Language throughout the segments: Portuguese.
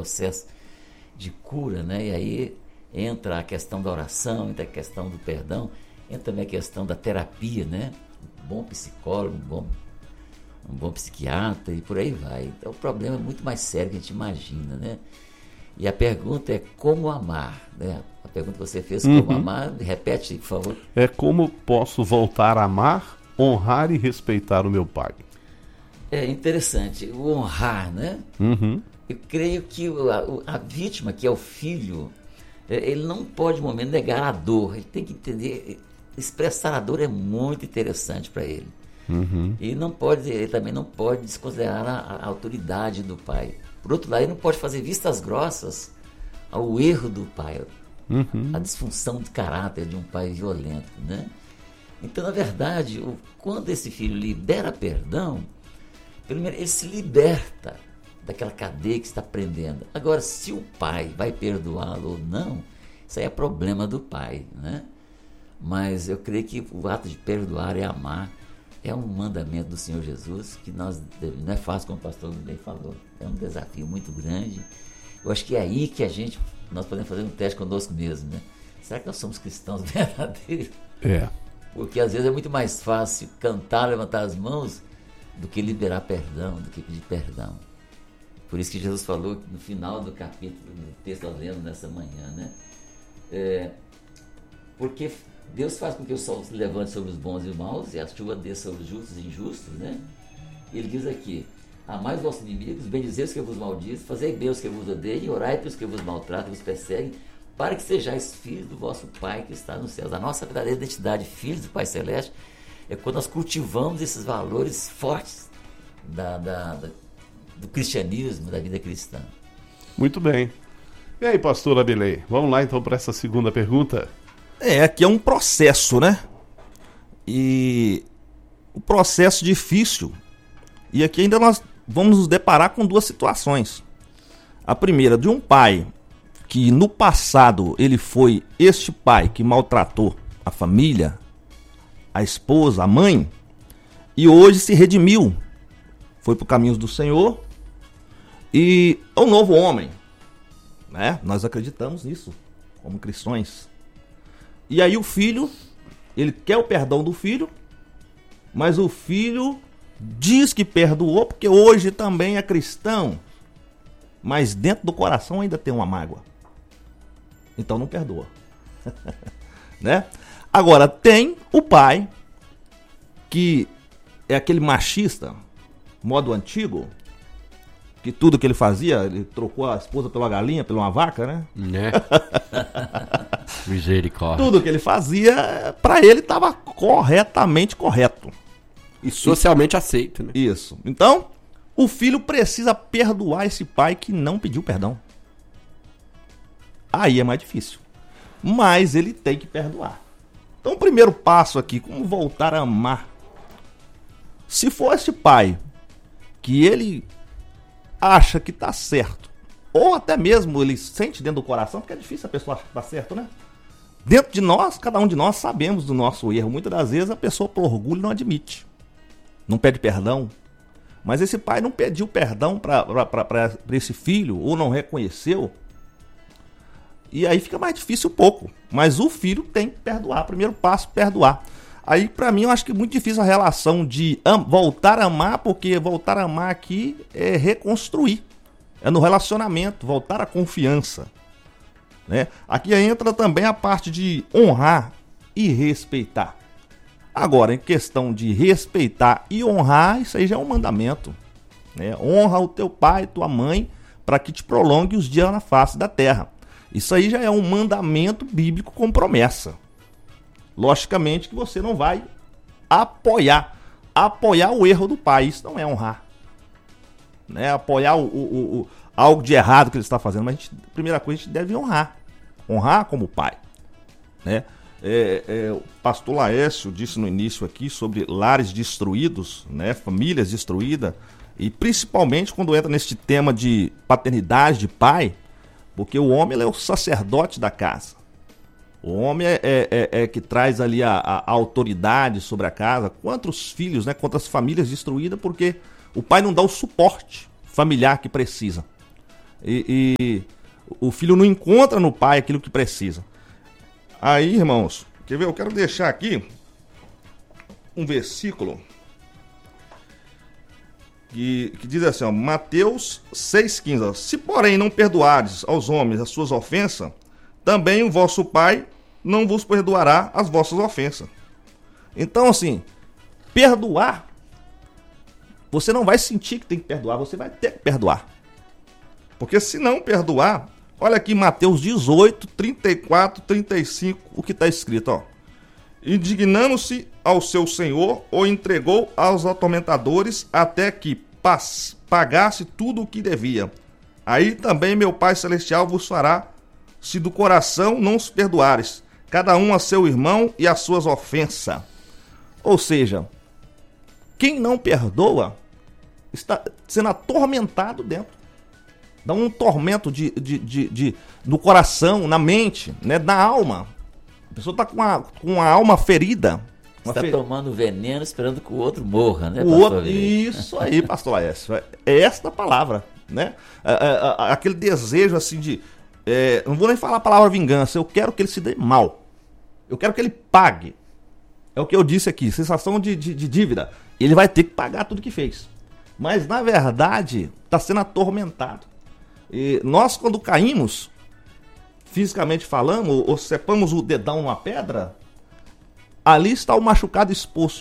processo de cura, né? E aí entra a questão da oração, entra a questão do perdão, entra também a questão da terapia, né? Um bom psicólogo, um bom psiquiatra e por aí vai. Então o problema é muito mais sério que a gente imagina, né? E a pergunta é como amar, né? A pergunta que você fez, como amar, repete, por favor. É como posso voltar a amar, honrar e respeitar o meu pai. É interessante, o honrar, né? Eu creio que a vítima, que é o filho, ele não pode, no momento, negar a dor. Ele tem que entender, expressar a dor é muito interessante para ele. E ele também não pode desconsiderar a autoridade do pai. Por outro lado, ele não pode fazer vistas grossas ao erro do pai, a disfunção de caráter de um pai violento, né? Então, na verdade, quando esse filho libera perdão, pelo menos ele se liberta daquela cadeia que está prendendo. Agora, se o pai vai perdoá-lo ou não, isso aí é problema do pai, né? Mas eu creio que o ato de perdoar e amar é um mandamento do Senhor Jesus que não é fácil, como o pastor bem falou. É um desafio muito grande. Eu acho que é aí que nós podemos fazer um teste conosco mesmo, né? Será que nós somos cristãos verdadeiros? Porque às vezes é muito mais fácil cantar, levantar as mãos, do que liberar perdão, do que pedir perdão. Por isso que Jesus falou no final do capítulo, do texto que nós lemos nessa manhã, né? Porque Deus faz com que o sol se levante sobre os bons e os maus e a chuva desça sobre os justos e injustos, né? Ele diz aqui: amai os vossos inimigos, bendizei os que vos maldizem, fazei bem os que vos odeiam, e orai pelos que vos maltratam e vos perseguem, para que sejais filhos do vosso Pai que está nos céus. A nossa verdadeira identidade, filhos do Pai Celeste, é quando nós cultivamos esses valores fortes do cristianismo, da vida cristã. Muito bem. E aí, pastor Abilei, vamos lá então para essa segunda pergunta? Aqui é um processo, né? E o processo difícil. E aqui ainda nós vamos nos deparar com duas situações. A primeira, de um pai que no passado ele foi este pai que maltratou a família, a esposa, a mãe, e hoje se redimiu, foi para os caminhos do Senhor e é um novo homem, né? Nós acreditamos nisso como cristãos. E aí o filho, ele quer o perdão do filho, mas o filho diz que perdoou porque hoje também é cristão, mas dentro do coração ainda tem uma mágoa. Então não perdoa. Né? Agora, tem o pai que é aquele machista, modo antigo, que tudo que ele fazia, ele trocou a esposa pela galinha, pela uma vaca, né? Misericórdia. Tudo que ele fazia, pra ele estava corretamente correto. E socialmente aceito, né? Isso. Então, o filho precisa perdoar esse pai que não pediu perdão. Aí é mais difícil. Mas ele tem que perdoar. Então, o primeiro passo aqui, como voltar a amar. Se for esse pai que ele acha que tá certo, ou até mesmo ele sente dentro do coração, porque é difícil a pessoa achar que tá certo, né? Dentro de nós, cada um de nós sabemos do nosso erro. Muitas das vezes a pessoa, por orgulho, não admite. Não pede perdão. Mas esse pai não pediu perdão para esse filho, ou não reconheceu. E aí fica mais difícil um pouco. Mas o filho tem que perdoar. Primeiro passo, perdoar. Aí, pra mim, eu acho que é muito difícil a relação de voltar a amar, porque voltar a amar aqui é reconstruir. É no relacionamento, voltar à confiança. Né? Aqui entra também a parte de honrar e respeitar. Agora, em questão de respeitar e honrar, isso aí já é um mandamento. Né? Honra o teu pai e tua mãe para que te prolongue os dias na face da terra. Isso aí já é um mandamento bíblico com promessa. Logicamente que você não vai apoiar o erro do pai. Isso não é honrar. Né? Apoiar algo de errado que ele está fazendo. Mas a primeira coisa, a gente deve honrar. Honrar como pai. Né? O pastor Laércio disse no início aqui sobre lares destruídos, né? Famílias destruídas. E principalmente quando entra nesse tema de paternidade de pai, porque o homem ele é o sacerdote da casa. O homem é que traz ali a autoridade sobre a casa. Quantos filhos, né? Quantas famílias destruídas porque o pai não dá o suporte familiar que precisa. E o filho não encontra no pai aquilo que precisa. Aí, irmãos, quer ver? Eu quero deixar aqui um versículo que diz assim, ó, Mateus 6,15. Ó, se porém não perdoares aos homens as suas ofensas, também o vosso Pai não vos perdoará as vossas ofensas. Então, assim, perdoar, você não vai sentir que tem que perdoar, você vai ter que perdoar. Porque se não perdoar, olha aqui Mateus 18, 34, 35, o que está escrito, ó. Indignando-se ao seu senhor, o entregou aos atormentadores até que pagasse tudo o que devia. Aí também meu Pai Celestial vos fará, se do coração não os perdoares, cada um a seu irmão e as suas ofensas. Ou seja, quem não perdoa está sendo atormentado dentro. Dá um tormento no coração, na mente, né, na alma. A pessoa está com a alma ferida. Está tomando veneno esperando que o outro morra, né? Isso aí, pastor Laércio. É esta palavra, né? Aquele desejo assim de... não vou nem falar a palavra vingança, eu quero que ele se dê mal. Eu quero que ele pague. É o que eu disse aqui, sensação de dívida. Ele vai ter que pagar tudo que fez. Mas, na verdade, está sendo atormentado. E nós, quando caímos, fisicamente falando, ou cepamos o dedão numa pedra, ali está o machucado exposto.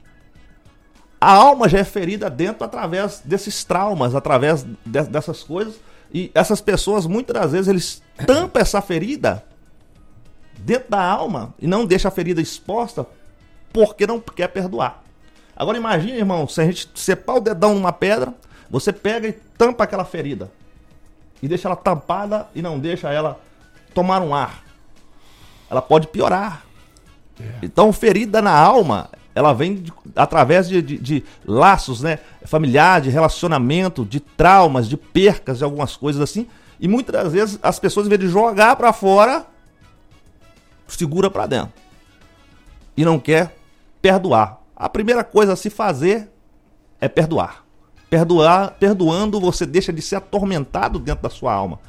A alma já é ferida dentro através desses traumas, através dessas coisas. E essas pessoas, muitas das vezes, eles tampam essa ferida dentro da alma e não deixam a ferida exposta porque não quer perdoar. Agora imagine, irmão, se a gente cepar o dedão numa pedra, você pega e tampa aquela ferida. E deixa ela tampada e não deixa ela tomar um ar. Ela pode piorar. Então, ferida na alma, ela vem através de laços, né, familiares, de relacionamento, de traumas, de percas, de algumas coisas assim. E muitas das vezes as pessoas, em vez de jogar para fora, segura para dentro. E não quer perdoar. A primeira coisa a se fazer é perdoar. Perdoando, você deixa de ser atormentado dentro da sua alma.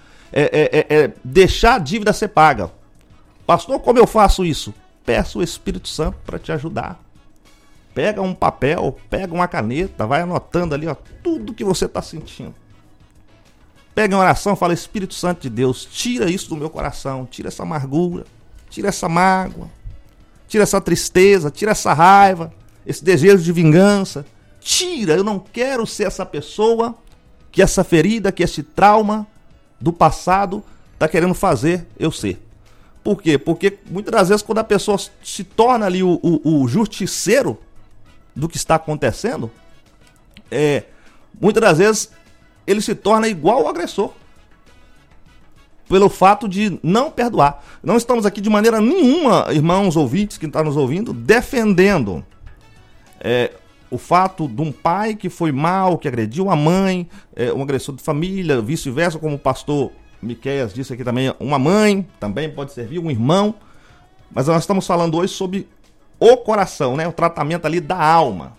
Deixar a dívida ser paga. Pastor, como eu faço isso? Peça o Espírito Santo para te ajudar. Pega um papel, pega uma caneta, vai anotando ali, ó, tudo que você está sentindo. Pega uma oração, fala, Espírito Santo de Deus, tira isso do meu coração, tira essa amargura, tira essa mágoa, tira essa tristeza, tira essa raiva, esse desejo de vingança. Tira, eu não quero ser essa pessoa que essa ferida, que esse trauma do passado está querendo fazer eu ser. Por quê? Porque muitas das vezes quando a pessoa se torna ali o justiceiro do que está acontecendo, muitas das vezes ele se torna igual ao agressor. Pelo fato de não perdoar. Não estamos aqui de maneira nenhuma, irmãos ouvintes que estão nos ouvindo, defendendo o fato de um pai que foi mal, que agrediu a mãe, um agressor de família, vice-versa, como o pastor Miqueias disse aqui também, uma mãe também pode servir, um irmão. Mas nós estamos falando hoje sobre o coração, né? O tratamento ali da alma.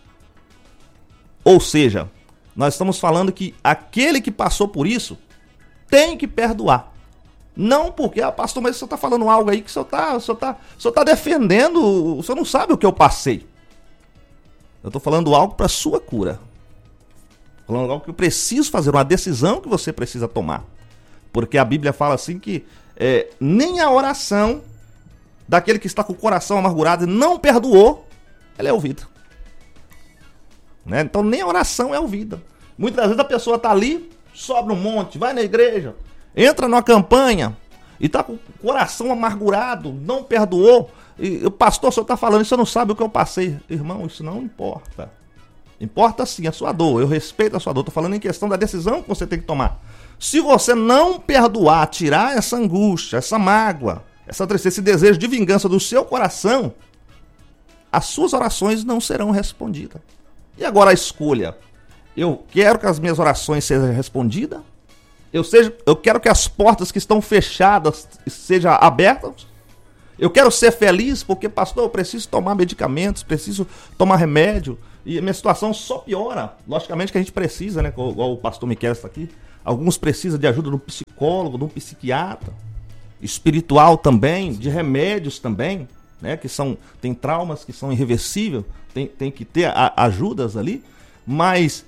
Ou seja, nós estamos falando que aquele que passou por isso tem que perdoar. Não porque, pastor, mas o senhor está falando algo aí que o senhor está defendendo, o senhor não sabe o que eu passei. Eu estou falando algo para a sua cura. Falando algo que eu preciso fazer, uma decisão que você precisa tomar. Porque a Bíblia fala assim que nem a oração daquele que está com o coração amargurado e não perdoou, ela é ouvida. Né? Então nem a oração é ouvida. Muitas vezes a pessoa está ali, sobe um monte, vai na igreja, entra numa campanha e está com o coração amargurado, não perdoou. E o pastor, o senhor está falando, isso não sabe o que eu passei. Irmão, isso não importa. Importa sim a sua dor, eu respeito a sua dor. Estou falando em questão da decisão que você tem que tomar. Se você não perdoar, tirar essa angústia, essa mágoa, essa tristeza, esse desejo de vingança do seu coração, as suas orações não serão respondidas. E agora a escolha. Eu quero que as minhas orações sejam respondidas. Eu quero que as portas que estão fechadas sejam abertas. Eu quero ser feliz porque, pastor, eu preciso tomar medicamentos, preciso tomar remédio. E a minha situação só piora. Logicamente que a gente precisa, né? Igual o pastor Miquel está aqui. Alguns precisam de ajuda de um psicólogo, de um psiquiatra, espiritual também, de remédios também, né? Tem traumas que são irreversíveis, tem que ter ajudas ali, mas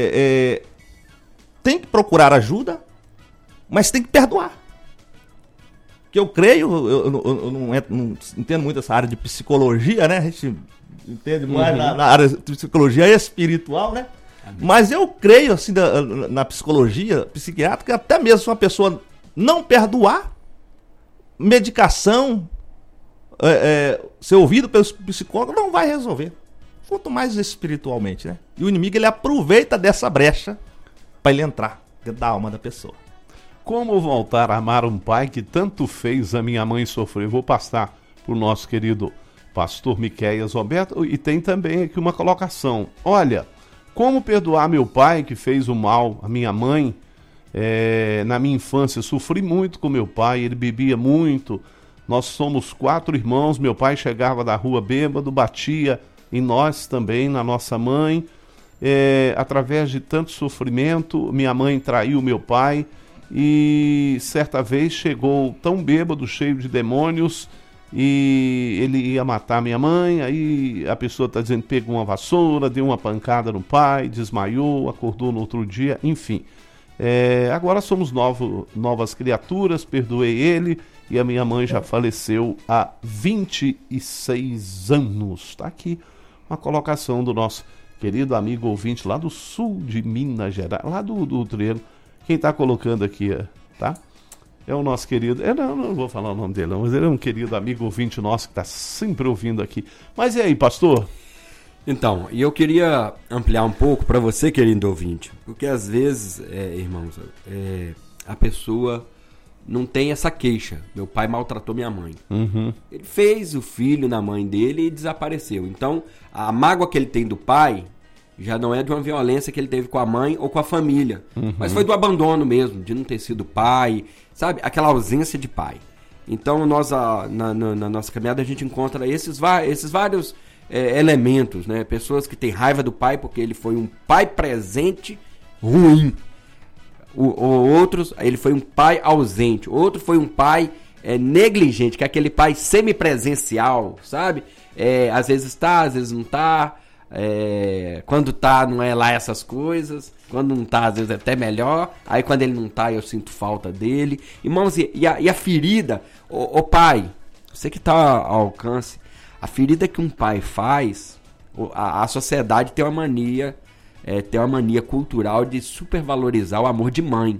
tem que procurar ajuda, mas tem que perdoar. Que eu creio, eu não entendo muito essa área de psicologia, né? A gente entende mais na área de psicologia espiritual, né? Mas eu creio, assim, na psicologia psiquiátrica, até mesmo se uma pessoa não perdoar, medicação, ser ouvido pelo psicólogo, não vai resolver. Quanto mais espiritualmente, né? E o inimigo, ele aproveita dessa brecha para ele entrar dentro da alma da pessoa. Como voltar a amar um pai que tanto fez a minha mãe sofrer? Vou passar para o nosso querido pastor Miqueias Roberto. E tem também aqui uma colocação. Olha, como perdoar meu pai que fez o mal à minha mãe? Na minha infância sofri muito com meu pai, ele bebia muito. Nós somos 4 irmãos, meu pai chegava da rua bêbado, batia em nós também, na nossa mãe. Através de tanto sofrimento, minha mãe traiu meu pai. E certa vez chegou tão bêbado, cheio de demônios, e ele ia matar minha mãe. Aí a pessoa está dizendo que pegou uma vassoura, deu uma pancada no pai, desmaiou, acordou no outro dia, enfim. Agora somos novas criaturas, perdoei ele, e a minha mãe já faleceu há 26 anos. Está aqui uma colocação do nosso querido amigo ouvinte lá do sul de Minas Gerais, lá do Treino. Quem está colocando aqui, tá? É o nosso querido... não vou falar o nome dele, não, mas ele é um querido amigo ouvinte nosso que está sempre ouvindo aqui. Mas e aí, pastor? Então, e eu queria ampliar um pouco para você, querido ouvinte, porque às vezes, irmãos, a pessoa não tem essa queixa. Meu pai maltratou minha mãe. Ele fez o filho na mãe dele e desapareceu. Então, a mágoa que ele tem do pai... já não é de uma violência que ele teve com a mãe ou com a família. Mas foi do abandono mesmo, de não ter sido pai, sabe? Aquela ausência de pai. Então, nós, na nossa caminhada, a gente encontra esses vários elementos, né? Pessoas que têm raiva do pai porque ele foi um pai presente ruim. Outros, ele foi um pai ausente. Outro foi um pai negligente, que é aquele pai semipresencial, sabe? Às vezes está, às vezes não está. Quando tá, não é lá essas coisas. Quando não tá, às vezes é até melhor. Aí quando ele não tá, eu sinto falta dele. Irmãos, e a ferida, o pai, você que tá ao alcance, a ferida que um pai faz, a sociedade tem uma mania cultural de supervalorizar o amor de mãe.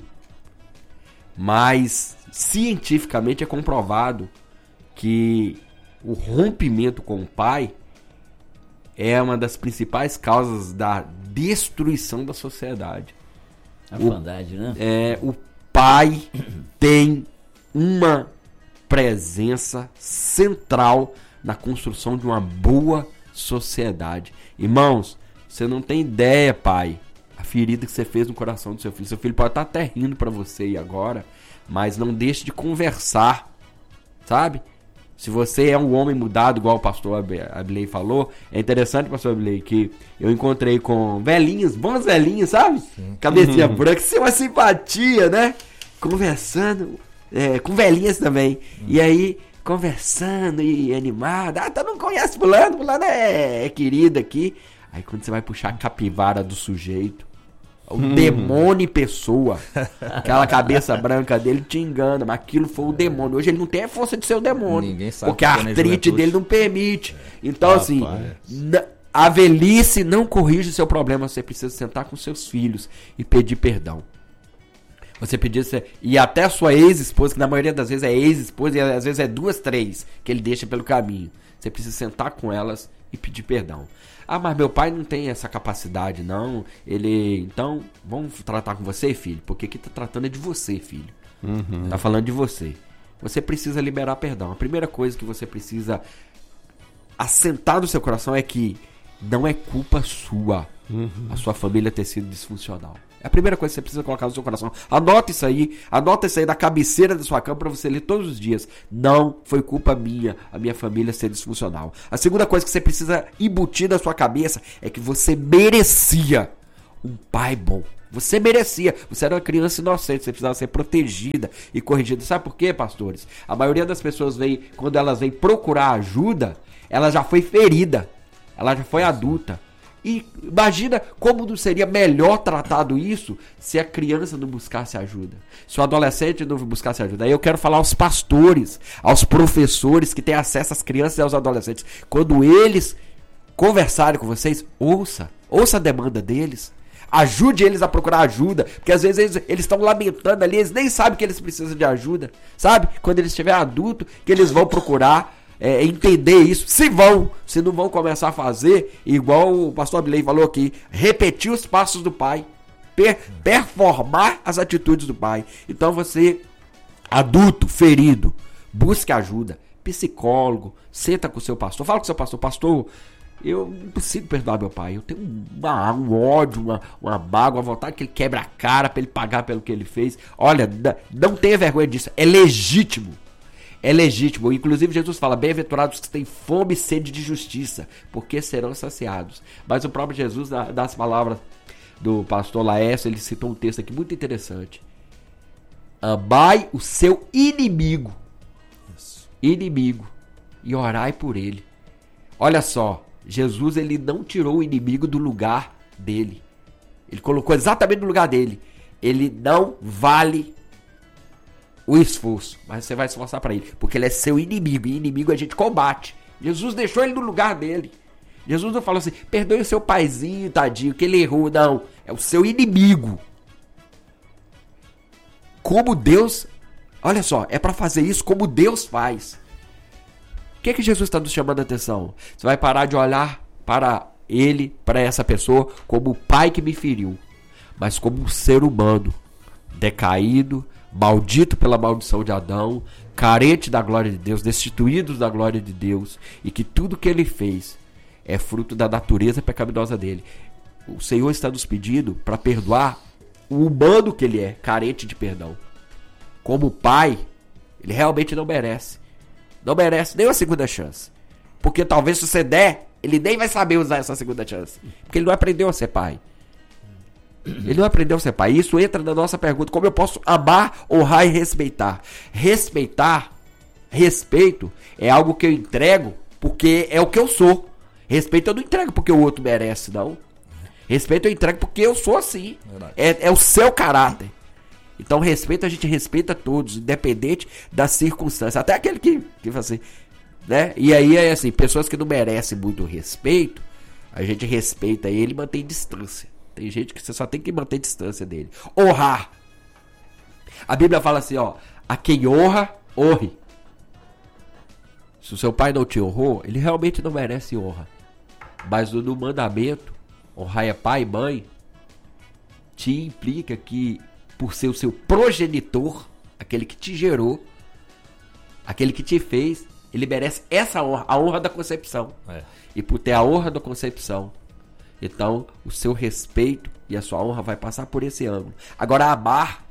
Mas cientificamente é comprovado que o rompimento com o pai é uma das principais causas da destruição da sociedade. A bondade, né? O pai tem uma presença central na construção de uma boa sociedade. Irmãos, você não tem ideia, pai, a ferida que você fez no coração do seu filho. Seu filho pode estar até rindo para você e agora, mas não deixe de conversar, sabe? Se você é um homem mudado, igual o pastor Abilei falou, é interessante, pastor Abilei, que eu encontrei com velhinhos, bons velhinhos, sabe? Sim. Cabecinha branca, isso é uma simpatia, né? Conversando, com velhinhas também. E aí, conversando e animado. Tu não conhece fulano é querido aqui. Aí quando você vai puxar a capivara do sujeito, o demônio em pessoa, aquela cabeça branca dele te engana, mas aquilo foi o demônio. Hoje ele não tem a força de ser o demônio. Ninguém sabe, porque a artrite dele não permite. Então, assim, a velhice não corrige o seu problema. Você precisa sentar com seus filhos e pedir perdão. Você pedir, e até a sua ex-esposa, que na maioria das vezes é ex-esposa, e às vezes é 2, 3 que ele deixa pelo caminho. Você precisa sentar com elas e pedir perdão. Mas meu pai não tem essa capacidade, não. Então, vamos tratar com você, filho? Porque aqui tá tratando é de você, filho. Tá falando de você. Você precisa liberar perdão. A primeira coisa que você precisa assentar no seu coração é que não é culpa sua a sua família ter sido disfuncional. É a primeira coisa que você precisa colocar no seu coração. Anota isso aí na cabeceira da sua cama para você ler todos os dias. Não foi culpa minha, a minha família ser disfuncional. A segunda coisa que você precisa embutir na sua cabeça é que você merecia um pai bom. Você merecia. Você era uma criança inocente. Você precisava ser protegida e corrigida. Sabe por quê, pastores? A maioria das pessoas quando elas vêm procurar ajuda, ela já foi ferida. Ela já foi adulta. E imagina como não seria melhor tratado isso se a criança não buscasse ajuda, se o adolescente não buscasse ajuda. Aí eu quero falar aos pastores, aos professores que têm acesso às crianças e aos adolescentes. Quando eles conversarem com vocês, ouça a demanda deles. Ajude eles a procurar ajuda, porque às vezes eles estão lamentando ali, eles nem sabem que eles precisam de ajuda, sabe? Quando eles estiverem adultos, que eles vão procurar entender isso, se não vão começar a fazer, igual o pastor Abilei falou aqui, repetir os passos do pai, performar as atitudes do pai. Então você, adulto, ferido, busque ajuda, psicólogo, senta com o seu pastor, fala com o seu pastor, eu não consigo perdoar meu pai, eu tenho um ódio, uma mágoa, uma vontade que ele quebra a cara para ele pagar pelo que ele fez. Olha, não tenha vergonha disso, é legítimo. É legítimo. Inclusive Jesus fala, bem-aventurados que têm fome e sede de justiça, porque serão saciados. Mas o próprio Jesus, das palavras do pastor Laércio, ele citou um texto aqui muito interessante. Amai o seu inimigo. Isso. Inimigo. E orai por ele. Olha só, Jesus, ele não tirou o inimigo do lugar dele. Ele colocou exatamente no lugar dele. Ele não vale o esforço, mas você vai se esforçar para ele, porque ele é seu inimigo, e inimigo a gente combate. Jesus deixou ele no lugar dele. Jesus não falou assim, perdoe o seu paizinho, tadinho, que ele errou. Não, é o seu inimigo. Como Deus, olha só, é para fazer isso como Deus faz. O que Jesus está nos chamando a atenção? Você vai parar de olhar para ele, para essa pessoa, como o pai que me feriu, mas como um ser humano, decaído, maldito pela maldição de Adão, carente da glória de Deus, destituídos da glória de Deus, e que tudo que ele fez é fruto da natureza pecaminosa dele. O Senhor está nos pedindo para perdoar o humano que ele é, carente de perdão. Como pai, ele realmente não merece. Não merece nem uma segunda chance. Porque talvez se você der, ele nem vai saber usar essa segunda chance. Porque ele não aprendeu a ser pai. Ele não aprendeu a ser pai. Isso entra na nossa pergunta: como eu posso amar, honrar e respeitar? Respeito é algo que eu entrego porque é o que eu sou. Respeito eu não entrego porque o outro merece, não. Respeito eu entrego porque eu sou assim. É o seu caráter. Então respeito, a gente respeita todos, independente das circunstâncias. Até aquele que assim, né? E aí é assim, pessoas que não merecem muito respeito, a gente respeita ele e mantém distância. Tem gente que você só tem que manter distância dele. Honrar. A Bíblia fala assim, ó, a quem honra, honre. Se o seu pai não te honrou, ele realmente não merece honra. Mas no mandamento, honrar é pai e mãe, te implica que, por ser o seu progenitor, aquele que te gerou, aquele que te fez, ele merece essa honra, a honra da concepção. E por ter a honra da concepção, então o seu respeito e a sua honra vai passar por esse ângulo. Agora, amar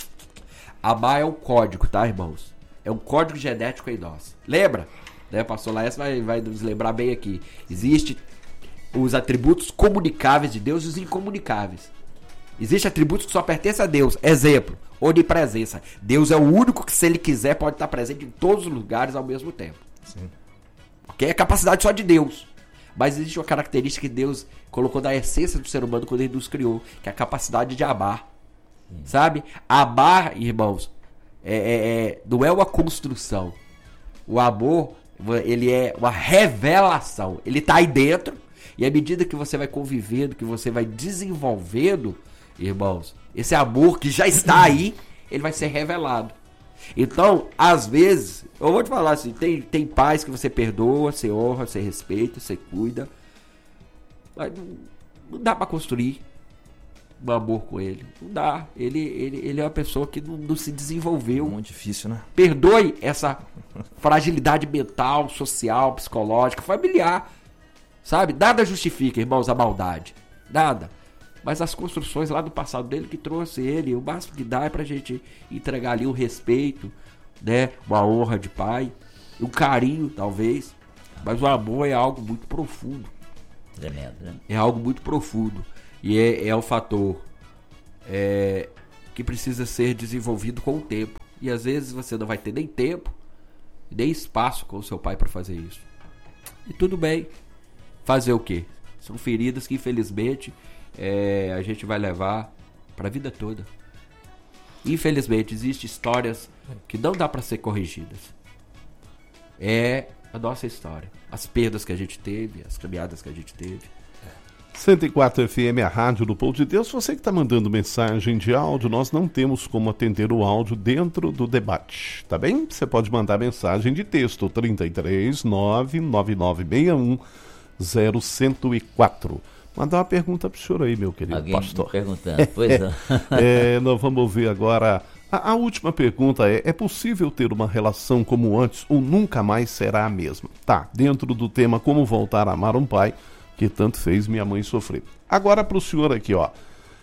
é um código, tá, irmãos? É um código genético em nós. Lembra? Né, pastor Laércio vai nos lembrar bem aqui. Existem os atributos comunicáveis de Deus e os incomunicáveis. Existem atributos que só pertencem a Deus. Exemplo, onipresença. Deus é o único que, se ele quiser, pode estar presente em todos os lugares ao mesmo tempo. Sim. Ok? É capacidade só de Deus. Mas existe uma característica que Deus colocou na essência do ser humano quando ele nos criou, que é a capacidade de amar. Sabe? Amar, irmãos, não é uma construção. O amor, ele é uma revelação. Ele está aí dentro, e à medida que você vai convivendo, que você vai desenvolvendo, irmãos, esse amor que já está aí, ele vai ser revelado. Então, às vezes, eu vou te falar assim, tem pais que você perdoa, você honra, você respeita, você cuida, mas não dá para construir um amor com ele. Não dá. Ele é uma pessoa que não se desenvolveu. Muito difícil, né? Perdoe essa fragilidade mental, social, psicológica, familiar. Sabe? Nada justifica, irmãos, a maldade. Nada. Mas as construções lá do passado dele que trouxe ele, o máximo que dá é pra gente entregar ali um respeito, né? Uma honra de pai, um carinho, talvez. Mas o amor é algo muito profundo. Tremendo, né? É algo muito profundo. E é um fator que precisa ser desenvolvido com o tempo. E às vezes você não vai ter nem tempo, nem espaço com o seu pai para fazer isso. E tudo bem. Fazer o quê? São feridas que infelizmente a gente vai levar para a vida toda. Infelizmente existem histórias que não dá para ser corrigidas. É a nossa história. As perdas que a gente teve, as caminhadas que a gente teve. 104 FM, a rádio do Povo de Deus. Você que está mandando mensagem de áudio, nós não temos como atender o áudio dentro do debate, tá bem? Você pode mandar mensagem de texto, 33 99961 0104. Mandar uma pergunta para o senhor aí, meu querido pastor. Perguntando, pois não. Nós vamos ouvir agora. A última pergunta é possível ter uma relação como antes ou nunca mais será a mesma? Tá, dentro do tema como voltar a amar um pai que tanto fez minha mãe sofrer. Agora para o senhor aqui, ó.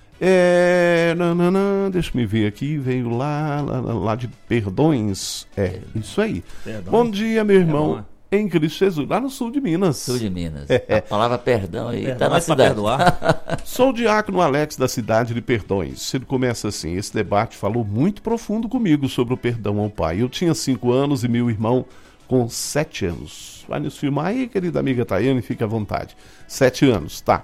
Deixa me ver aqui, veio lá de Perdões. Isso aí. Perdão. Bom dia, meu irmão. Em Cristo Jesus, lá no sul de Minas. Sul de Minas. A palavra perdão aí está na cidade. Sou o diácono Alex da cidade de Perdões. Ele começa assim: esse debate falou muito profundo comigo sobre o perdão ao pai. Eu tinha 5 anos e meu irmão com 7 anos. Vai nos filmar aí, querida amiga Tayane, fique à vontade. 7 anos, tá.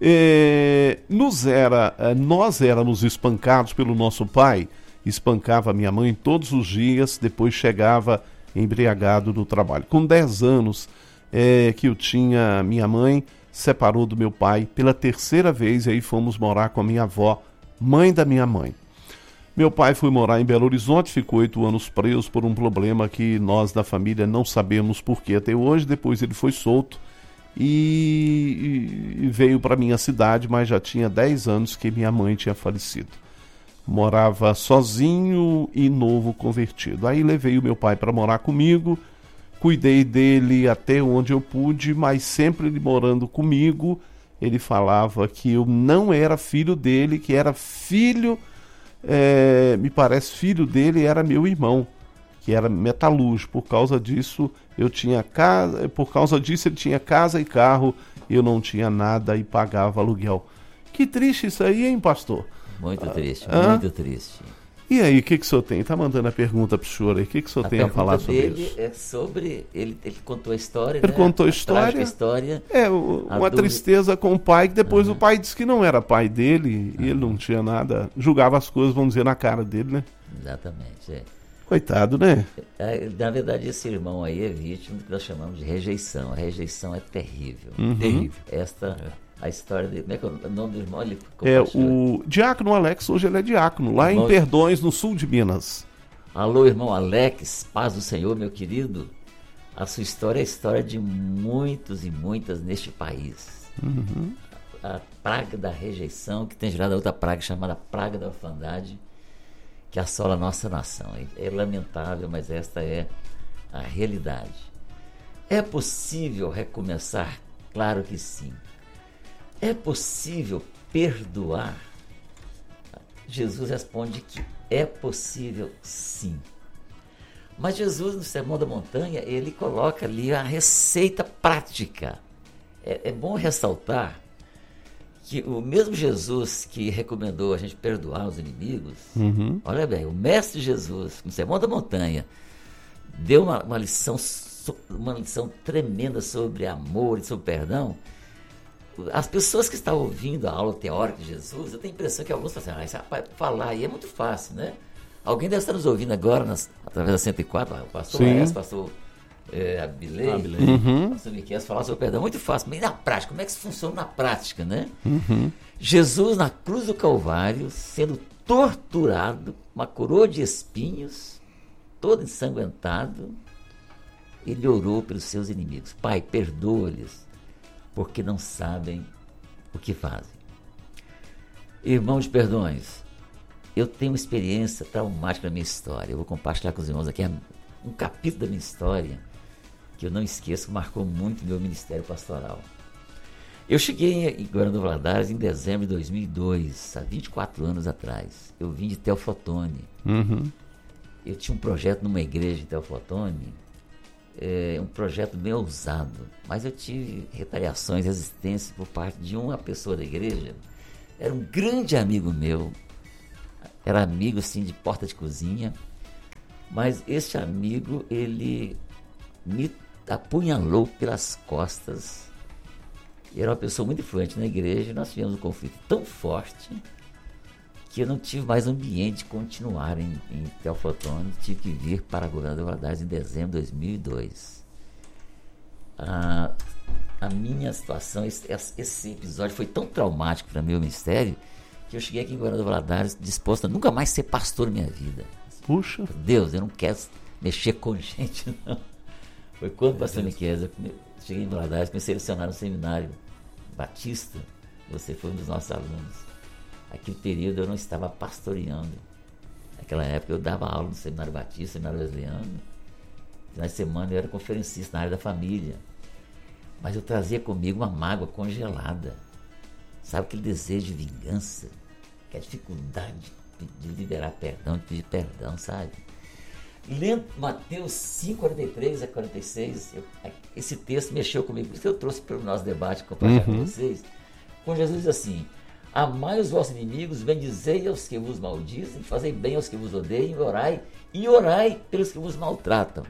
Nós éramos espancados pelo nosso pai. Espancava minha mãe todos os dias, depois chegava embriagado do trabalho. Com 10 anos que eu tinha, minha mãe separou do meu pai pela 3ª vez e aí fomos morar com a minha avó, mãe da minha mãe. Meu pai foi morar em Belo Horizonte, ficou 8 anos preso por um problema que nós da família não sabemos por que até hoje. Depois ele foi solto e veio para minha cidade, mas já tinha 10 anos que minha mãe tinha falecido. Morava sozinho e novo convertido. Aí levei o meu pai para morar comigo, cuidei dele até onde eu pude, mas sempre ele morando comigo, ele falava que eu não era filho dele, que era filho, me parece filho dele era meu irmão, que era metalúrgico. Por causa disso eu tinha casa, por causa disso ele tinha casa e carro, eu não tinha nada e pagava aluguel. Que triste isso aí, hein, pastor? Muito triste, muito triste. E aí, o que o senhor tem? Está mandando a pergunta para o senhor aí. O que o senhor tem a falar sobre isso? É sobre. Ele contou a história. Ele contou a história. Uma tristeza com o pai, que depois o pai disse que não era pai dele e ele não tinha nada. Julgava as coisas, vamos dizer, na cara dele, né? Exatamente. Coitado, né? Na verdade, esse irmão aí é vítima do que nós chamamos de rejeição. A rejeição é terrível. Terrível. A história dele. Como é que é o nome do irmão? O diácono Alex, hoje ele é diácono, lá em Perdões, no sul de Minas. Alô, irmão Alex, paz do Senhor, meu querido. A sua história é a história de muitos e muitas neste país. A praga da rejeição, que tem gerado outra praga chamada praga da orfandade, que assola a nossa nação. É lamentável, mas esta é a realidade. É possível recomeçar? Claro que sim. É possível perdoar? Jesus responde que é possível sim. Mas Jesus, no Sermão da Montanha, ele coloca ali a receita prática. É bom ressaltar que o mesmo Jesus que recomendou a gente perdoar os inimigos, olha bem, o Mestre Jesus, no Sermão da Montanha, deu uma lição tremenda sobre amor e sobre perdão. As pessoas que estão ouvindo a aula teórica de Jesus, eu tenho a impressão que alguns falam assim, falar aí é muito fácil, né? Alguém deve estar nos ouvindo agora, através da 104, o pastor Laércio, o pastor Abilei, pastor Miquel, falar sobre perdão, muito fácil, mas na prática, como é que isso funciona na prática, né? Jesus na cruz do Calvário, sendo torturado, uma coroa de espinhos, todo ensanguentado, ele orou pelos seus inimigos. Pai, perdoa-lhes, porque não sabem o que fazem. Irmão de Perdões, eu tenho uma experiência traumática na minha história. Eu vou compartilhar com os irmãos aqui um capítulo da minha história que eu não esqueço, que marcou muito meu ministério pastoral. Eu cheguei em Governador Valadares em dezembro de 2002, há 24 anos atrás. Eu vim de Teoflotone. Eu tinha um projeto numa igreja em Teoflotone, um projeto bem ousado, mas eu tive retaliações, resistências por parte de uma pessoa da igreja. Era um grande amigo meu, era amigo assim de porta de cozinha, mas esse amigo, ele me apunhalou pelas costas. Era uma pessoa muito influente na igreja, e nós tivemos um conflito tão forte que eu não tive mais ambiente de continuar em Teoflotone, tive que vir para a Governador Valadares em dezembro de 2002. A minha situação, esse episódio foi tão traumático para meu ministério, que eu cheguei aqui em Governador Valadares disposto a nunca mais ser pastor na minha vida. Puxa. Deus, eu não quero mexer com gente, não. Foi quando o pastor Miqueias, eu cheguei em Valadares, comecei a lecionar no seminário Batista, você foi um dos nossos alunos. Aquele período eu não estava pastoreando. Naquela época eu dava aula no seminário Batista, seminário Wesleyano. Final de semana eu era conferencista na área da família. Mas eu trazia comigo uma mágoa congelada. Sabe, aquele desejo de vingança, que é a dificuldade de liberar perdão, de pedir perdão, sabe? Lendo Mateus 5, 43 a 46, esse texto mexeu comigo, por isso que eu trouxe para o nosso debate, compartilhar com vocês. Quando Jesus diz assim: amai os vossos inimigos, bendizei aos que vos maldizem, fazei bem aos que vos odeiam, e orai pelos que vos maltratam.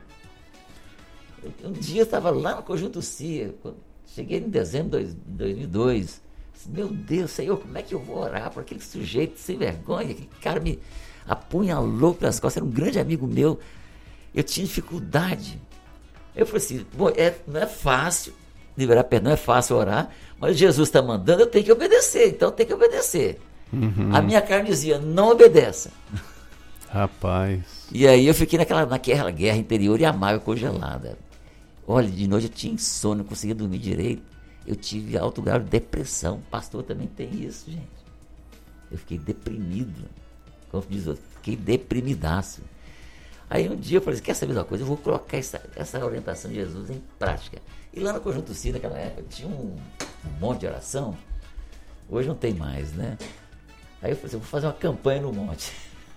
Um dia eu estava lá no Conjunto CIA, cheguei em dezembro de 2002, disse, meu Deus, Senhor, como é que eu vou orar por aquele sujeito sem vergonha, aquele cara me apunhalou pelas costas, era um grande amigo meu, eu tinha dificuldade. Eu falei assim, bom, não é fácil liberar perdão, não é fácil orar, mas Jesus está mandando, eu tenho que obedecer, então eu tenho que obedecer. A minha carne dizia, não obedeça. Rapaz. E aí eu fiquei naquela guerra interior e a mágoa congelada. Olha, de noite eu tinha insônia, não conseguia dormir direito. Eu tive alto grau de depressão. Pastor também tem isso, gente. Eu fiquei deprimido. Como diz outro, fiquei deprimidaço. Aí um dia eu falei, quer saber de uma coisa? Eu vou colocar essa orientação de Jesus em prática. E lá no Conjunto CIA, naquela época, tinha um monte de oração. Hoje não tem mais, né? Aí eu falei assim, eu vou fazer uma campanha no monte.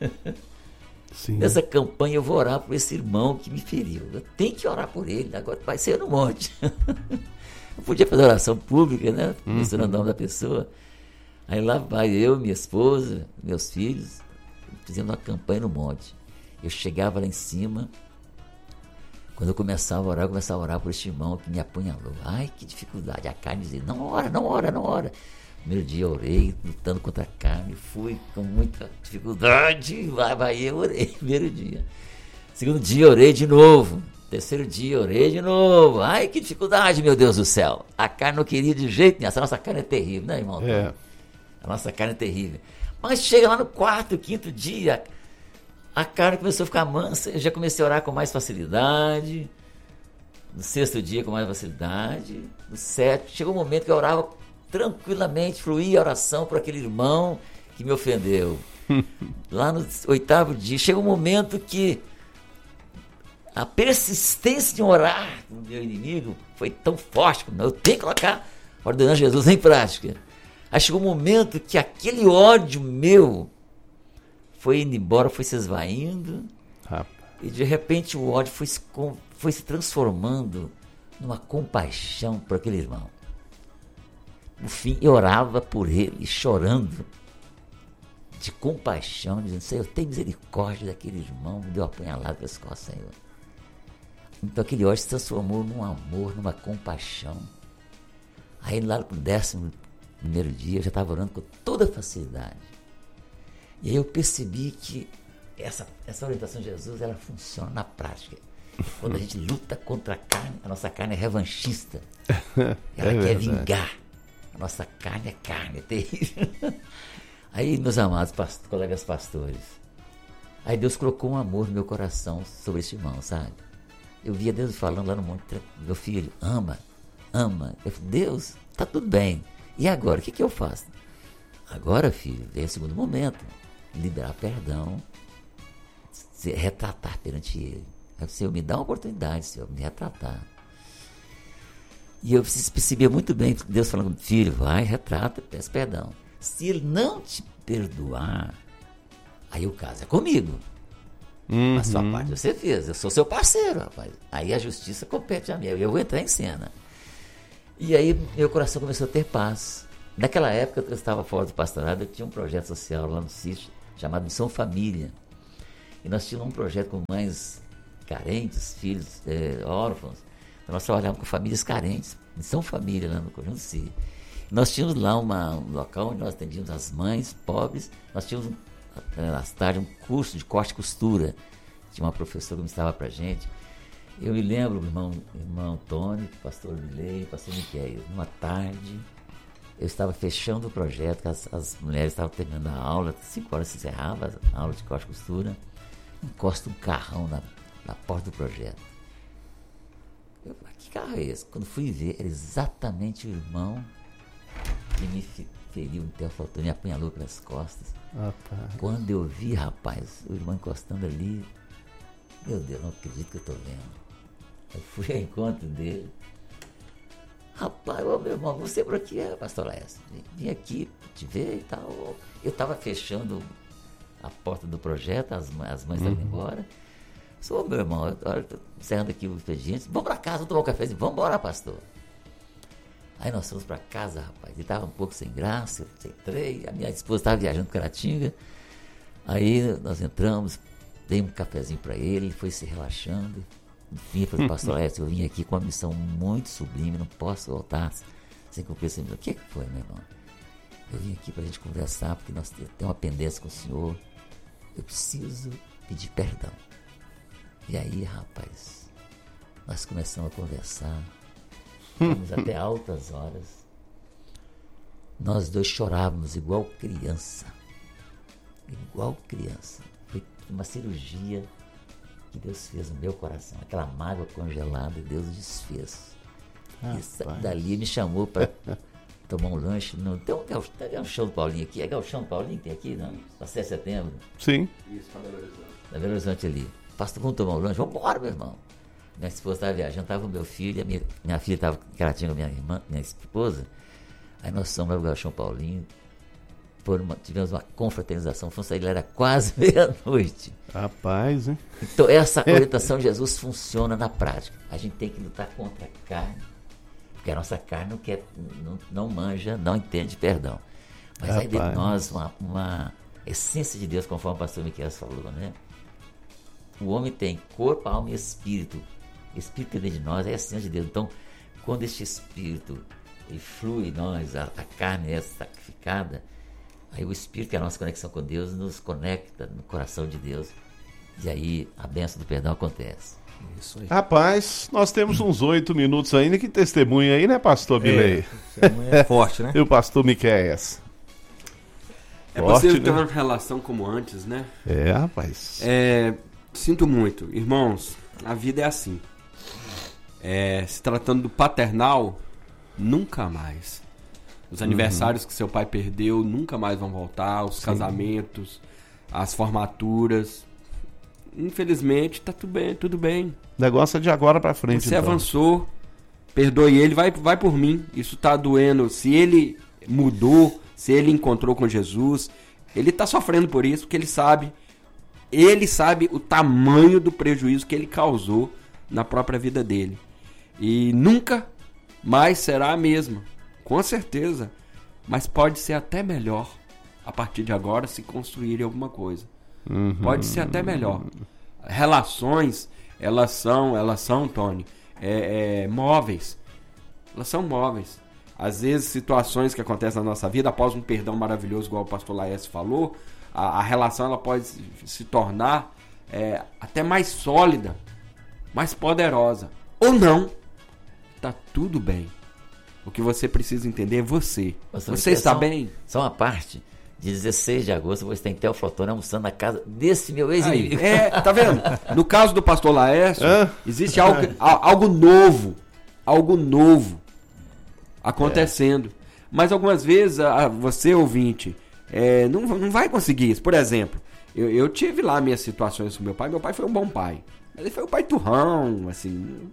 Sim. Nessa campanha eu vou orar por esse irmão que me feriu. Eu tenho que orar por ele, agora vai ser no monte. Eu podia fazer oração pública, né? Mencionando o nome da pessoa. Aí lá vai eu, minha esposa, meus filhos, fizemos uma campanha no monte. Eu chegava lá em cima, quando eu começava a orar por este irmão que me apunhalou. Ai, que dificuldade. A carne dizia, não ora, não ora, não ora. Primeiro dia eu orei, lutando contra a carne, fui com muita dificuldade, vai, eu orei, primeiro dia. Segundo dia eu orei de novo, terceiro dia eu orei de novo. Ai, que dificuldade, meu Deus do céu. A carne não queria de jeito nenhum, essa nossa carne é terrível, né, irmão? É. A nossa carne é terrível. Mas chega lá no quarto, quinto dia, a carne começou a ficar mansa, eu já comecei a orar com mais facilidade. No sexto dia com mais facilidade. No sétimo, chegou um momento que eu orava tranquilamente, fluía a oração por aquele irmão que me ofendeu. Lá no oitavo dia, chega um momento que a persistência de orar com o meu inimigo foi tão forte, eu tenho que colocar ordenando Jesus em prática. Aí chegou um momento que aquele ódio meu foi indo embora, foi se esvaindo, e de repente o ódio foi se transformando numa compaixão por aquele irmão. No fim, eu orava por ele, chorando, de compaixão, dizendo, Senhor, tem misericórdia daquele irmão, me deu apunhalado pelas costas, Senhor. Então aquele ódio se transformou num amor, numa compaixão. Aí lá no 11º dia, eu já estava orando com toda facilidade. E aí eu percebi que essa orientação de Jesus, ela funciona na prática. Quando a gente luta contra a carne, a nossa carne é revanchista. Ela quer vingar. A nossa carne, é terrível. Aí, meus amados colegas pastores, aí Deus colocou um amor no meu coração sobre esse irmão, sabe? Eu via Deus falando lá no monte, meu filho, ama. Eu falei, Deus, tá tudo bem. E agora, o que eu faço? Agora, filho, vem o segundo momento. Liberar perdão, se retratar perante ele. Aí, Senhor, me dá uma oportunidade, Senhor, me retratar. E eu percebia muito bem Deus falando, filho, vai, retrata, peça perdão. Se ele não te perdoar, aí o caso é comigo. A sua parte você fez, eu sou seu parceiro, rapaz. Aí a justiça compete a mim, eu vou entrar em cena. E aí meu coração começou a ter paz. Naquela época eu estava fora do pastorado, eu tinha um projeto social lá no sítio, chamado Missão Família. E nós tínhamos um projeto com mães carentes, filhos órfãos. Então nós trabalhávamos com famílias carentes, Missão Família, lá no Conjunto Si. Nós tínhamos lá um local onde nós atendíamos as mães pobres. Nós tínhamos, às tardes, um curso de corte e costura. Tinha uma professora que ministrava pra gente. Eu me lembro, irmão Tony, pastor Milei, pastor Miquel, numa tarde, eu estava fechando o projeto, as mulheres estavam terminando a aula, 5 horas se encerrava a aula de corte e costura, encosta um carrão na porta do projeto. Que carro é esse? Quando fui ver, era exatamente o irmão que me feriu um teoflotone, me apunhalou pelas costas. Quando eu vi, rapaz, o irmão encostando ali, meu Deus, não acredito que eu estou vendo. Eu fui ao encontro dele. Rapaz, meu irmão, você por aqui pastor Laércio? Vim aqui te ver e tal. Eu estava fechando a porta do projeto, as mães estavam indo embora. Sou meu irmão, eu estou encerrando aqui o expediente. Vamos para casa, vamos tomar um cafezinho. Vamos embora, pastor. Aí nós fomos para casa, rapaz. Ele estava um pouco sem graça, eu entrei. A minha esposa estava viajando para Caratinga. Aí nós entramos, dei um cafezinho para ele foi se relaxando. Enfim, eu falei, pastor Laércio, eu vim aqui com uma missão muito sublime, não posso voltar sem cumprir essa missão. O que foi, meu irmão? Eu vim aqui para a gente conversar, porque nós temos uma pendência com o senhor. Eu preciso pedir perdão. E aí, rapaz, nós começamos a conversar. Fomos até altas horas. Nós dois chorávamos igual criança. Igual criança. Foi uma cirurgia que Deus fez no meu coração. Aquela mágoa congelada, Deus desfez. E dali me chamou para tomar um lanche. Não, tem um show do Paulinho aqui. É gauchão do Paulinho que tem aqui, não? Para 7 de setembro. Sim. Isso, para Belo Horizonte. Na Belo Horizonte ali. Pastor, vamos tomar um lanche? Vamos embora, meu irmão. Minha esposa estava viajando, estava o meu filho, minha filha estava em Caratinga com minha irmã, minha esposa. Aí nós fomos para o Gauchão Paulinho, tivemos uma confraternização, fomos sair lá, era quase meia-noite. Rapaz, hein? Então essa orientação de Jesus funciona na prática. A gente tem que lutar contra a carne, porque a nossa carne não quer, não manja, não entende perdão. Mas aí dentro de nós uma essência de Deus, conforme o pastor Miquel falou, né? O homem tem corpo, alma e espírito. O espírito que dentro de nós é a essência de Deus. Então, quando este espírito ele flui em nós, a carne é sacrificada, aí o espírito, que é a nossa conexão com Deus, nos conecta no coração de Deus. E aí a bênção do perdão acontece. Isso aí. Rapaz, nós temos uns 8 minutos ainda. Que testemunha aí, né, pastor Bilei? É forte, né? E o pastor Miqueias? É possível ter uma relação como antes, né? É, rapaz. Sinto muito. Irmãos, a vida é assim. Se tratando do paternal, nunca mais. Os aniversários que seu pai perdeu nunca mais vão voltar. Os casamentos, as formaturas. Infelizmente, tá tudo bem. O negócio é de agora pra frente. Você avançou, perdoe ele, vai por mim. Isso tá doendo. Se ele mudou, se ele encontrou com Jesus, ele tá sofrendo por isso, porque ele sabe o tamanho do prejuízo que ele causou na própria vida dele. E nunca mais será a mesma, com certeza. Mas pode ser até melhor a partir de agora se construir alguma coisa. Pode ser até melhor. Relações, elas são, Tony, móveis. Elas são móveis. Às vezes, situações que acontecem na nossa vida, após um perdão maravilhoso, igual o pastor Laércio falou, a relação ela pode se tornar até mais sólida, mais poderosa. Ou não. Tá tudo bem. O que você precisa entender é você. Você está bem? Só uma parte. De 16 de agosto, você tem que ter o Flotone almoçando na casa desse meu ex-inimigo. Tá vendo? No caso do pastor Laércio, existe algo novo acontecendo. Mas algumas vezes, você ouvinte, não vai conseguir isso. Por exemplo, eu tive lá minhas situações com meu pai. Meu pai foi um bom pai. Ele foi um pai turrão, assim.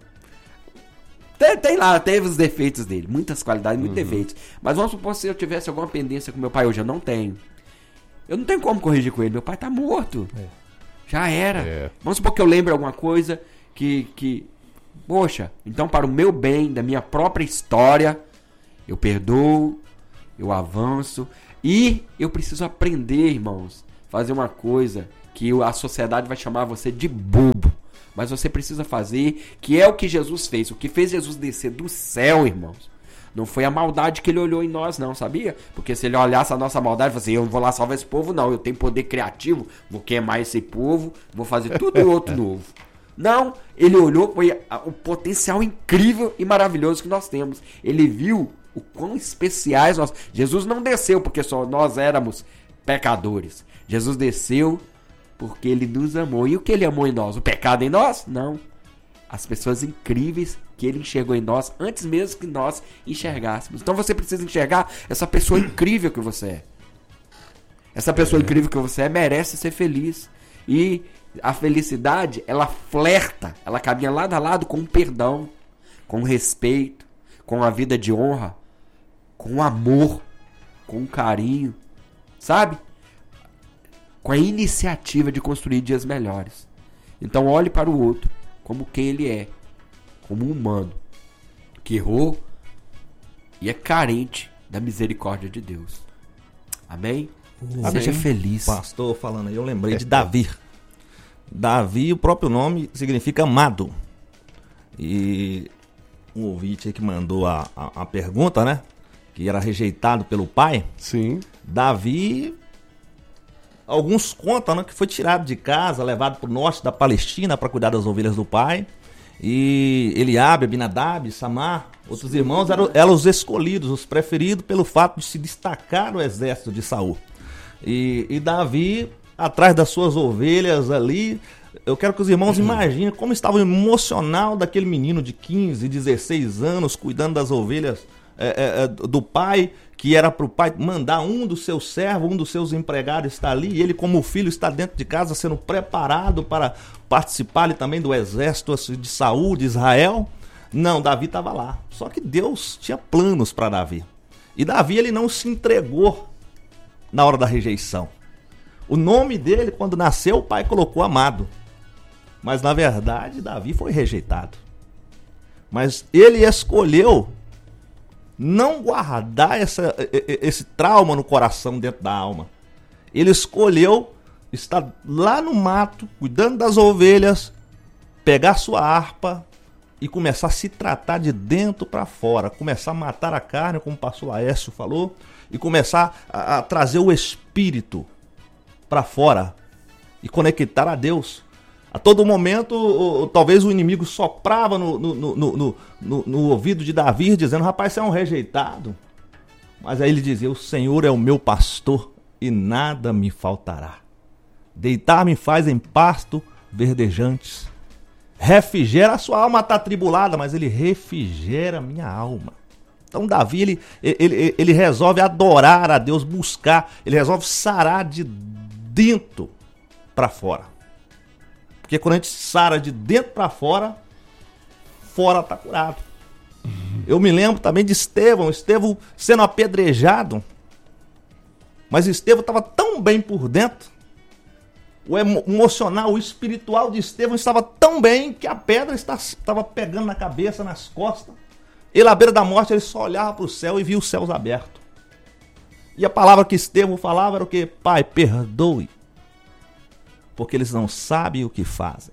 Teve os defeitos dele, muitas qualidades, muitos defeitos. Mas vamos supor, se eu tivesse alguma pendência com meu pai hoje, eu não tenho. Eu não tenho como corrigir com ele, meu pai tá morto. Já era. Vamos supor que eu lembre alguma coisa que poxa, então para o meu bem, da minha própria história, eu perdoo, eu avanço. E eu preciso aprender, irmãos, fazer uma coisa que a sociedade vai chamar você de bobo. Mas você precisa fazer, que é o que Jesus fez. O que fez Jesus descer do céu, irmãos, não foi a maldade que ele olhou em nós, não, sabia? Porque se ele olhasse a nossa maldade, ele falasse, eu não vou lá salvar esse povo, não. Eu tenho poder criativo, vou queimar esse povo, vou fazer tudo outro novo. Não, ele olhou, foi o potencial incrível e maravilhoso que nós temos. Ele viu o quão especiais nós... Jesus não desceu porque só nós éramos pecadores. Jesus desceu porque ele nos amou. E o que ele amou em nós? O pecado em nós? Não. As pessoas incríveis que ele enxergou em nós antes mesmo que nós enxergássemos. Então você precisa enxergar essa pessoa incrível que você é. Essa pessoa incrível que você é merece ser feliz. E a felicidade, ela flerta, ela caminha lado a lado com o perdão, com o respeito, com a vida de honra, com o amor, com o carinho, sabe? Com a iniciativa de construir dias melhores. Então olhe para o outro como quem ele é, como um humano que errou e é carente da misericórdia de Deus. Amém? Seja feliz. Pastor falando aí, eu lembrei de Davi. Davi, o próprio nome significa amado. E um ouvinte aí que mandou a pergunta, né? Que era rejeitado pelo pai. Sim. Davi, alguns contam, né, que foi tirado de casa, levado para o norte da Palestina para cuidar das ovelhas do pai. E Eliabe, Abinadab, Samar, outros irmãos eram os escolhidos, os preferidos pelo fato de se destacar no exército de Saul. E Davi, atrás das suas ovelhas ali, eu quero que os irmãos imaginem como estava o emocional daquele menino de 15, 16 anos, cuidando das ovelhas do pai, que era para o pai mandar um dos seus servos, um dos seus empregados estar ali, e ele como filho está dentro de casa sendo preparado para participar ali também do exército de Saul, de Israel. Não, Davi estava lá, só que Deus tinha planos para Davi, e Davi ele não se entregou na hora da rejeição. O nome dele, quando nasceu, o pai colocou amado, mas na verdade Davi foi rejeitado, mas ele escolheu não guardar esse trauma no coração, dentro da alma. Ele escolheu estar lá no mato, cuidando das ovelhas, pegar sua harpa e começar a se tratar de dentro para fora, começar a matar a carne, como o pastor Laércio falou, e começar a trazer o espírito para fora e conectar a Deus. A todo momento, talvez o inimigo soprava no ouvido de Davi, dizendo, rapaz, você é um rejeitado. Mas aí ele dizia, o Senhor é o meu pastor e nada me faltará. Deitar-me faz em pasto verdejantes. Refrigera, a sua alma está atribulada, mas ele refrigera a minha alma. Então Davi, ele resolve adorar a Deus, buscar, ele resolve sarar de dentro para fora. Porque quando a gente sara de dentro para fora, fora está curado. Eu me lembro também de Estevão sendo apedrejado, mas Estevão estava tão bem por dentro, o emocional, o espiritual de Estevão estava tão bem que a pedra estava pegando na cabeça, nas costas. Ele, à beira da morte, ele só olhava para o céu e via os céus abertos. E a palavra que Estevão falava era o quê? Pai, perdoe, porque eles não sabem o que fazem.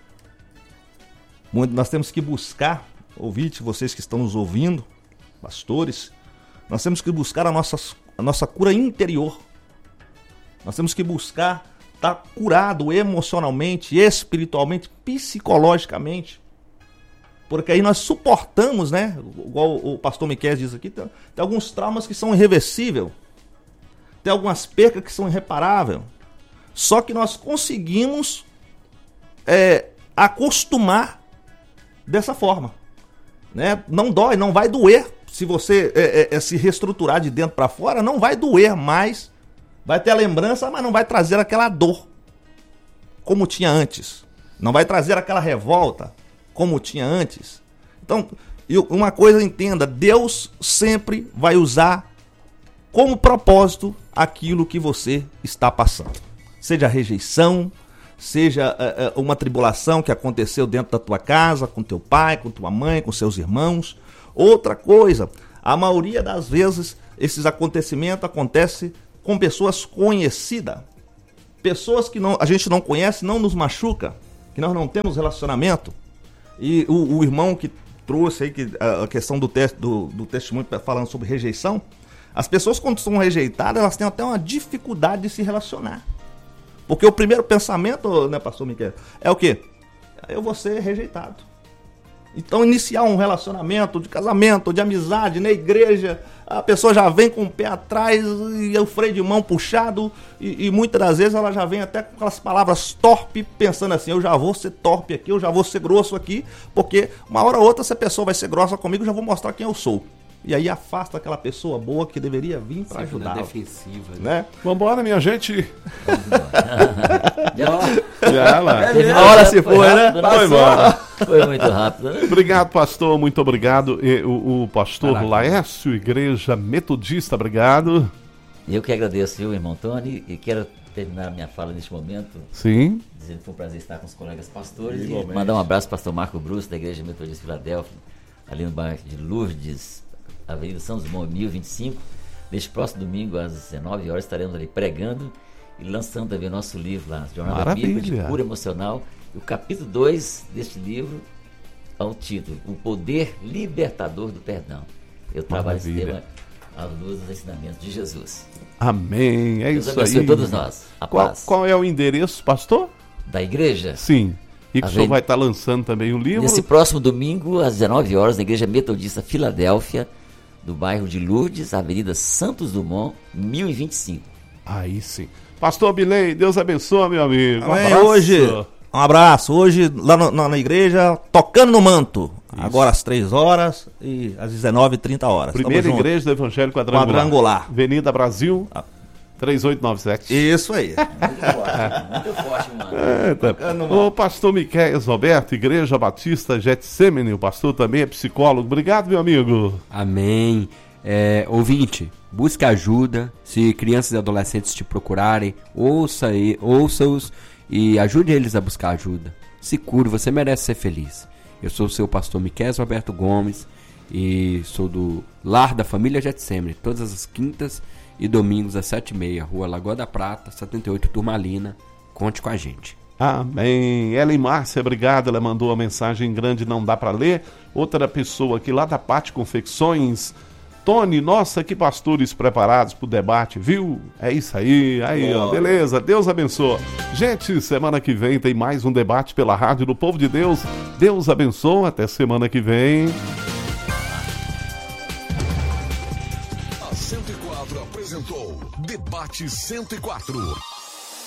Nós temos que buscar, ouvinte, vocês que estão nos ouvindo, pastores, nós temos que buscar a nossa cura interior. Nós temos que buscar estar curado emocionalmente, espiritualmente, psicologicamente. Porque aí nós suportamos, né? Igual o pastor Miquel diz aqui, tem alguns traumas que são irreversíveis. Tem algumas percas que são irreparáveis. Só que nós conseguimos acostumar dessa forma, né? Não dói, não vai doer. Se você se reestruturar de dentro para fora, não vai doer mais. Vai ter a lembrança, mas não vai trazer aquela dor como tinha antes. Não vai trazer aquela revolta como tinha antes. Então, uma coisa entenda, Deus sempre vai usar como propósito aquilo que você está passando. Seja rejeição, seja uma tribulação que aconteceu dentro da tua casa, com teu pai, com tua mãe, com seus irmãos. Outra coisa, a maioria das vezes esses acontecimentos acontecem com pessoas conhecidas. pessoas que a gente não conhece, não nos machuca, que nós não temos relacionamento. E o irmão que trouxe aí a questão do testemunho falando sobre rejeição, as pessoas quando são rejeitadas, elas têm até uma dificuldade de se relacionar. Porque o primeiro pensamento, né, pastor Miquel, é o quê? Eu vou ser rejeitado. Então iniciar um relacionamento de casamento, de amizade, na igreja, a pessoa já vem com o pé atrás e o freio de mão puxado e muitas das vezes ela já vem até com aquelas palavras torpe, pensando assim, eu já vou ser torpe aqui, eu já vou ser grosso aqui, porque uma hora ou outra se a pessoa vai ser grossa comigo, eu já vou mostrar quem eu sou. E aí afasta aquela pessoa boa que deveria vir para ajudar. Defensiva, né? Vambora, minha gente. Já lá. A hora se foi, né? Foi embora. Foi muito rápido, né? Obrigado, pastor. Muito obrigado. E o pastor Laércio, Igreja Metodista, obrigado. Eu que agradeço, viu, irmão Tony, e quero terminar a minha fala neste momento. Sim. Dizendo que foi um prazer estar com os colegas pastores. E mandar um abraço para o pastor Marco Bruce, da Igreja Metodista Filadélfia, ali no bairro de Lourdes, Avenida São Simão, 1025. Neste próximo domingo, às 19 horas, estaremos ali pregando e lançando também o nosso livro lá, Jornada Bíblica de Cura Emocional. E o capítulo 2 deste livro é o título, O Poder Libertador do Perdão. Eu trabalho esse tema à luz dos ensinamentos de Jesus. Amém, é Deus isso abençoe aí. todos nós. A paz. Qual é o endereço, pastor? Da igreja? Sim. E que o senhor vai estar lançando também o livro? Nesse próximo domingo, às 19 horas, na Igreja Metodista Filadélfia, do bairro de Lourdes, Avenida Santos Dumont, 1025. Aí sim. Pastor Abilei, Deus abençoe, meu amigo. Amém. Um abraço. Hoje, lá na igreja, tocando no manto. Isso. Agora às 3 horas e às 19h30. Primeira Igreja do Evangelho Quadrangular. Avenida Brasil, 3897. Isso aí. Muito forte, mano. O pastor Miqueias Roberto, Igreja Batista Getsemane, o pastor também é psicólogo. Obrigado, meu amigo. Amém. Ouvinte, busque ajuda. Se crianças e adolescentes te procurarem, ouça-os e ajude eles a buscar ajuda. Se cure, você merece ser feliz. Eu sou o seu pastor Miqueias Roberto Gomes e sou do Lar da Família Getsemane, todas as quintas e domingos às 7h30, Rua Lagoa da Prata, 78, Turmalina. Conte com a gente. Amém. Ellen Márcia, obrigado. Ela mandou uma mensagem grande, não dá para ler. Outra pessoa aqui lá da Pátio Confecções. Tony, nossa, que pastores preparados para o debate, viu? É isso aí. Aí, ó, beleza. Deus abençoe. Gente, semana que vem tem mais um debate pela Rádio do Povo de Deus. Deus abençoe. Até semana que vem. A 104 apresentou Debate 104.